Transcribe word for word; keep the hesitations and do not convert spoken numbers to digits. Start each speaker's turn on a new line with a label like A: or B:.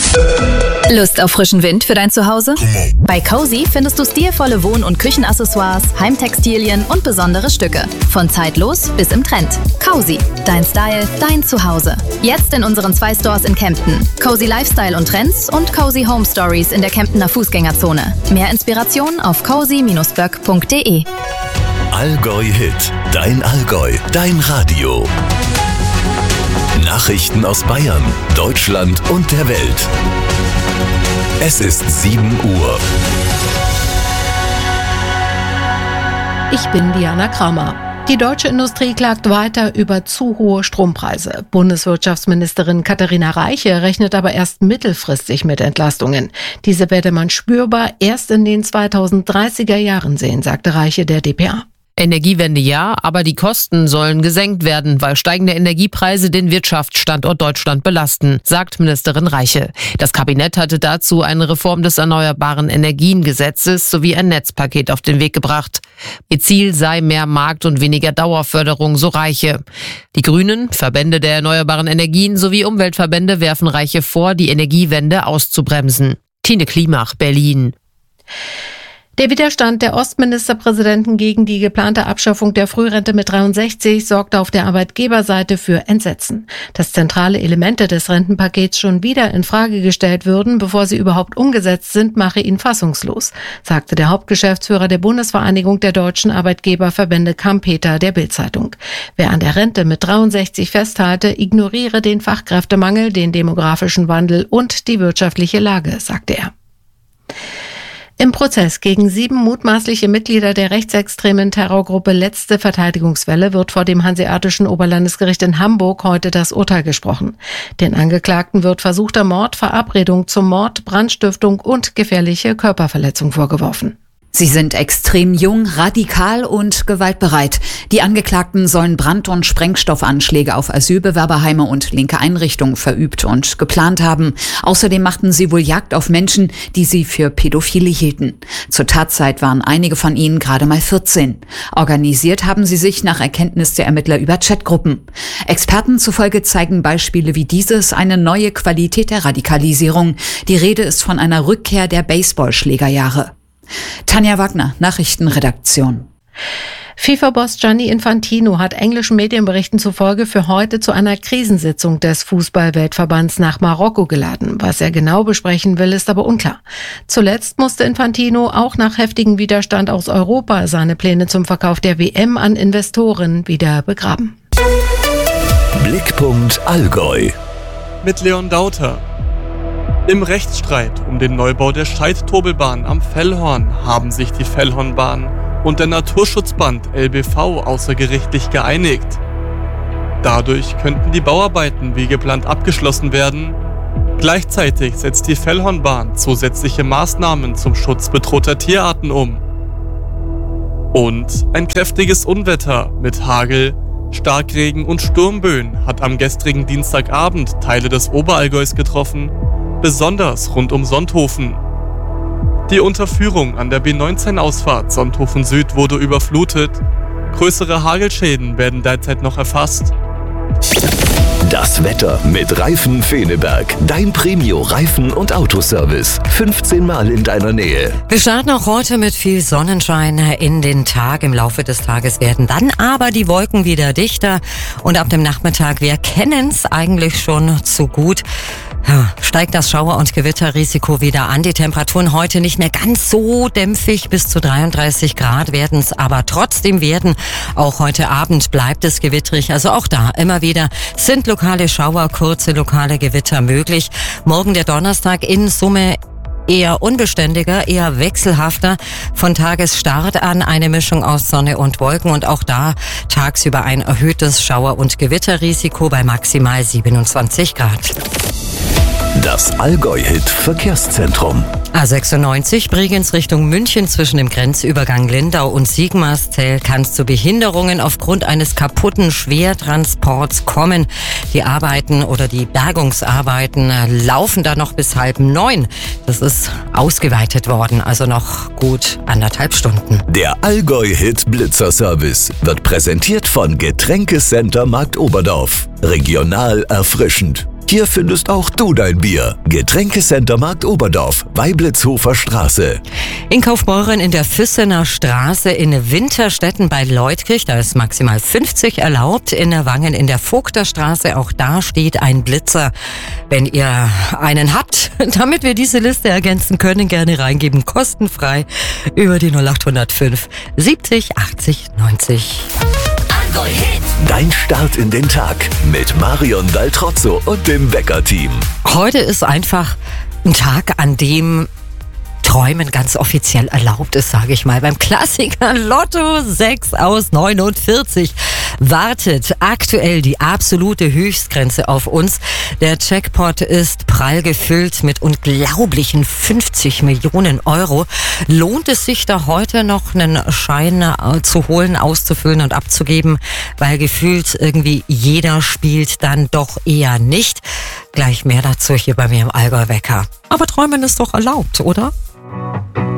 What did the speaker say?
A: Lust auf frischen Wind für dein Zuhause? Bei Cozy findest du stilvolle Wohn- und Küchenaccessoires, Heimtextilien und besondere Stücke. Von zeitlos bis im Trend. Cozy, dein Style, dein Zuhause. Jetzt in unseren zwei Stores in Kempten. Cozy Lifestyle und Trends und Cozy Home Stories in der Kemptener Fußgängerzone. Mehr Inspiration auf cozy Bindestrich böck Punkt de.
B: Allgäu Hit, dein Allgäu, dein Radio. Nachrichten aus Bayern, Deutschland und der Welt. Es ist sieben Uhr.
C: Ich bin Diana Kramer. Die deutsche Industrie klagt weiter über zu hohe Strompreise. Bundeswirtschaftsministerin Katharina Reiche rechnet aber erst mittelfristig mit Entlastungen. Diese werde man spürbar erst in den zweitausenddreißiger Jahren sehen, sagte Reiche der d p a.
D: Energiewende ja, aber die Kosten sollen gesenkt werden, weil steigende Energiepreise den Wirtschaftsstandort Deutschland belasten, sagt Ministerin Reiche. Das Kabinett hatte dazu eine Reform des Erneuerbaren Energiengesetzes sowie ein Netzpaket auf den Weg gebracht. Ihr Ziel sei mehr Markt- und weniger Dauerförderung, so Reiche. Die Grünen, Verbände der erneuerbaren Energien sowie Umweltverbände werfen Reiche vor, die Energiewende auszubremsen. Tine Klimach, Berlin.
C: Der Widerstand der Ostministerpräsidenten gegen die geplante Abschaffung der Frührente mit dreiundsechzig sorgte auf der Arbeitgeberseite für Entsetzen. Dass zentrale Elemente des Rentenpakets schon wieder in Frage gestellt würden, bevor sie überhaupt umgesetzt sind, mache ihn fassungslos, sagte der Hauptgeschäftsführer der Bundesvereinigung der deutschen Arbeitgeberverbände Kampeter der Bild-Zeitung. Wer an der Rente mit dreiundsechzig festhalte, ignoriere den Fachkräftemangel, den demografischen Wandel und die wirtschaftliche Lage, sagte er. Im Prozess gegen sieben mutmaßliche Mitglieder der rechtsextremen Terrorgruppe Letzte Verteidigungswelle wird vor dem Hanseatischen Oberlandesgericht in Hamburg heute das Urteil gesprochen. Den Angeklagten wird versuchter Mord, Verabredung zum Mord, Brandstiftung und gefährliche Körperverletzung vorgeworfen.
E: Sie sind extrem jung, radikal und gewaltbereit. Die Angeklagten sollen Brand- und Sprengstoffanschläge auf Asylbewerberheime und linke Einrichtungen verübt und geplant haben. Außerdem machten sie wohl Jagd auf Menschen, die sie für Pädophile hielten. Zur Tatzeit waren einige von ihnen gerade mal vierzehn. Organisiert haben sie sich nach Erkenntnis der Ermittler über Chatgruppen. Experten zufolge zeigen Beispiele wie dieses eine neue Qualität der Radikalisierung. Die Rede ist von einer Rückkehr der Baseballschlägerjahre. Tanja Wagner, Nachrichtenredaktion.
C: FIFA-Boss Gianni Infantino hat englischen Medienberichten zufolge für heute zu einer Krisensitzung des Fußball-Weltverbands nach Marokko geladen. Was er genau besprechen will, ist aber unklar. Zuletzt musste Infantino auch nach heftigem Widerstand aus Europa seine Pläne zum Verkauf der W M an Investoren wieder begraben.
B: Blickpunkt Allgäu.
F: Mit Leon Dauter. Im Rechtsstreit um den Neubau der Scheidt-Tobelbahn am Fellhorn haben sich die Fellhornbahn und der Naturschutzband L B V außergerichtlich geeinigt. Dadurch könnten die Bauarbeiten wie geplant abgeschlossen werden. Gleichzeitig setzt die Fellhornbahn zusätzliche Maßnahmen zum Schutz bedrohter Tierarten um. Und ein kräftiges Unwetter mit Hagel, Starkregen und Sturmböen hat am gestrigen Dienstagabend Teile des Oberallgäus getroffen, besonders rund um Sonthofen. Die Unterführung an der B neunzehn-Ausfahrt Sonthofen Süd wurde überflutet. Größere Hagelschäden werden derzeit noch erfasst.
B: Das Wetter mit Reifen Feneberg. Dein Premio-Reifen- und Autoservice. fünfzehn Mal in deiner Nähe.
G: Wir starten auch heute mit viel Sonnenschein in den Tag. Im Laufe des Tages werden dann aber die Wolken wieder dichter. Und ab dem Nachmittag, wir kennen es eigentlich schon zu gut, ja, steigt das Schauer- und Gewitterrisiko wieder an. Die Temperaturen heute nicht mehr ganz so dämpfig, bis zu dreiunddreißig Grad werden es aber trotzdem werden. Auch heute Abend bleibt es gewittrig, also auch da immer wieder sind lokale Schauer, kurze lokale Gewitter möglich. Morgen der Donnerstag in Summe eher unbeständiger, eher wechselhafter. Von Tagesstart an eine Mischung aus Sonne und Wolken und auch da tagsüber ein erhöhtes Schauer- und Gewitterrisiko bei maximal siebenundzwanzig Grad.
B: Das Allgäu-Hit-Verkehrszentrum.
G: A sechsundneunzig Bregenz Richtung München zwischen dem Grenzübergang Lindau und Sigmarszell kann es zu Behinderungen aufgrund eines kaputten Schwertransports kommen. Die Arbeiten oder die Bergungsarbeiten laufen da noch bis halb neun. Das ist ausgeweitet worden, also noch gut anderthalb Stunden.
B: Der Allgäu-Hit-Blitzer-Service wird präsentiert von Getränkecenter Markt Oberdorf. Regional erfrischend. Hier findest auch du dein Bier. Getränkecenter Markt Oberdorf, Weiblitzhofer Straße.
G: In Kaufbeuren in der Füssener Straße in Winterstetten bei Leutkirch, da ist maximal fünfzig erlaubt. In der Wangen in der Vogterstraße, auch da steht ein Blitzer. Wenn ihr einen habt, damit wir diese Liste ergänzen können, gerne reingeben, kostenfrei über die null acht null fünf siebzig achtzig neunzig.
B: Dein Start in den Tag mit Marion Daltrozzo und dem Wecker-Team.
G: Heute ist einfach ein Tag, an dem Träumen ganz offiziell erlaubt ist, sage ich mal. Beim Klassiker Lotto sechs aus neunundvierzig wartet aktuell die absolute Höchstgrenze auf uns. Der Jackpot ist prall gefüllt mit unglaublichen fünfzig Millionen Euro. Lohnt es sich da heute noch einen Schein zu holen, auszufüllen und abzugeben, weil gefühlt irgendwie jeder spielt dann doch eher nicht. Gleich mehr dazu hier bei mir im Allgäu Wecker. Aber träumen ist doch erlaubt, oder?